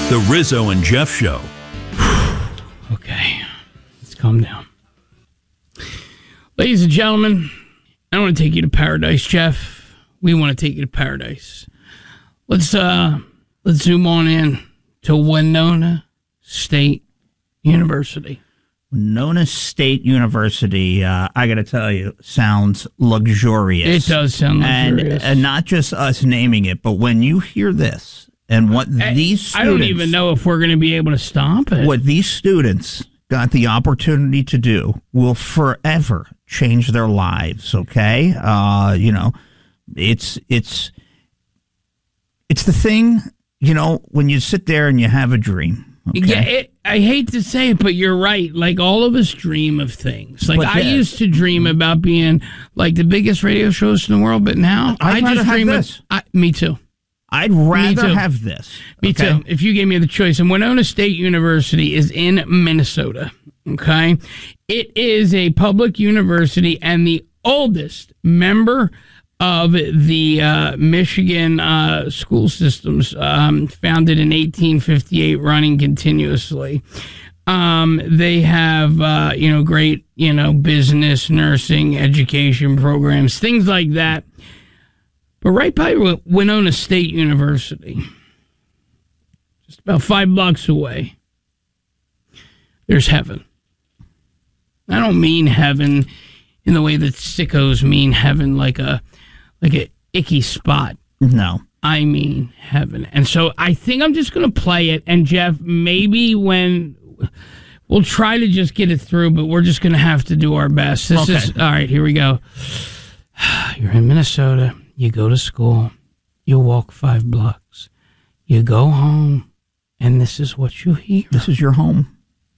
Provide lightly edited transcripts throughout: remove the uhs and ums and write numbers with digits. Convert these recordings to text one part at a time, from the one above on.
The Rizzo and Jeff Show. Okay, let's calm down. Ladies and gentlemen, I want to take you to paradise, Jeff. We want to take you to paradise. Let's zoom on in to Winona State University. Winona State University, I got to tell you, sounds luxurious. It does sound luxurious. And not just us naming it, but when you hear this and what these students... I don't even know if we're going to be able to stop it. What these students got the opportunity to do will forever change their lives, okay? It's the thing, when you sit there and you have a dream. Okay? Yeah, I hate to say it, but you're right. Like, all of us dream of things. Like, I used to dream about being, like, the biggest radio shows in the world, but now I just dream of this. Me too. I'd rather have this. Me too. If you gave me the choice. And Winona State University is in Minnesota, okay? It is a public university and the oldest member of the Michigan school systems, founded in 1858, running continuously. They have, great, business, nursing, education programs, things like that. But right by Winona State University, just about 5 blocks away, there's heaven. I don't mean heaven in the way that sickos mean heaven, like an icky spot. No. I mean heaven. And so I think I'm just going to play it. And Jeff, maybe when we'll try to just get it through, but we're just going to have to do our best. This is all right. Here we go. You're in Minnesota. You go to school. You walk 5 blocks. You go home. And this is what you hear. This is your home.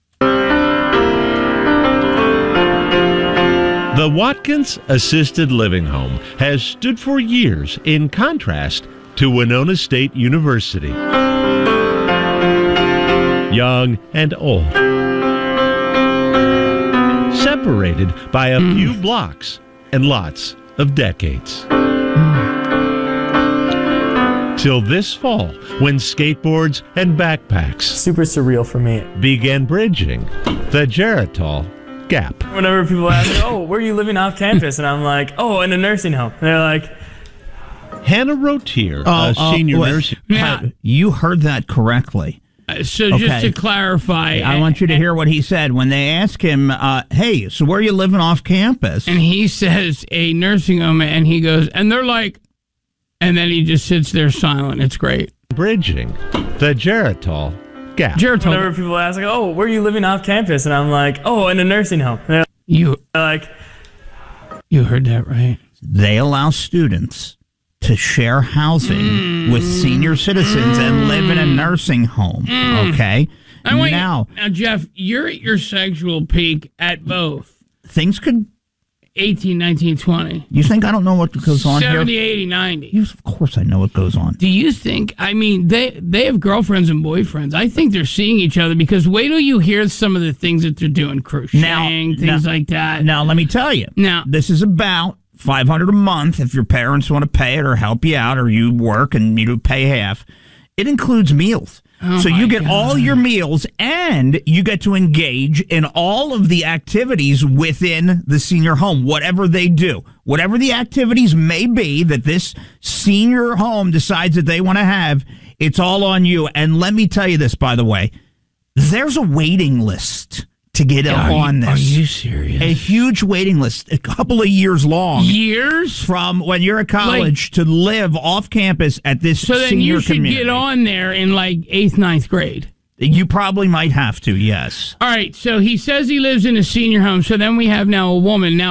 The Watkins Assisted Living Home has stood for years in contrast to Winona State University. Young and old. Separated by a few blocks and lots of decades. Till this fall, when skateboards and backpacks super surreal for me began bridging the Geritol Gap. Whenever people ask me, oh, where are you living off campus? And I'm like, oh, in a nursing home. And they're like... Hannah Rotier, a senior nursing... You heard that correctly. So just to clarify... I want you to hear what he said. When they ask him, hey, so where are you living off campus? And he says, a nursing home, and he goes, and they're like... And then he just sits there silent. It's great. Bridging the Geritol Gap. Whenever people ask, like, oh, where are you living off campus? And I'm like, oh, in a nursing home. You heard that right. They allow students to share housing with senior citizens and live in a nursing home. Okay? Now, Jeff, you're at your sexual peak at both. Things could... 18, 19, 20. You think I don't know what goes on 70, here? 80, 90. Of course I know what goes on. Do you think, they have girlfriends and boyfriends. I think they're seeing each other because wait till you hear some of the things that they're doing, crocheting, things like that. Now, let me tell you. Now, this is about $500 a month if your parents want to pay it or help you out or you work and you pay half. It includes meals. So you get all your meals and you get to engage in all of the activities within the senior home, whatever they do. Whatever the activities may be that this senior home decides that they want to have, it's all on you. And let me tell you this, by the way, there's a waiting list to get on this. Are you serious? A huge waiting list, a couple of years long. Years? From when you're at college to live off campus at this senior community. So then you should get on there in like 8th, 9th grade. You probably might have to, yes. All right, so he says he lives in a senior home, so then we have now a woman. Now,